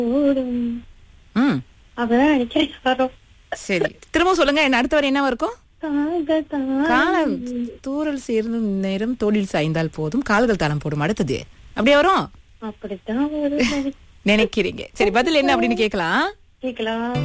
ஓடும். ம் அப்பதான் நினைக்கிறேன் வரும். சரி, திரும்ப சொல்லுங்க. என்ன அடுத்த வரை என்ன இருக்கும்? காகத்தான் காலம் தூரல் சேர்ந்தும் நேரம் தோளில் சாய்ந்தால் போதும், கால்கள் தாளம் போடும். அடுத்தது அப்படியே வரும் அப்படித்தான் வரும் நினைக்கிறீங்க. சரி, பதில் என்ன அப்படின்னு கேட்கலாம். கேக்கலாம்.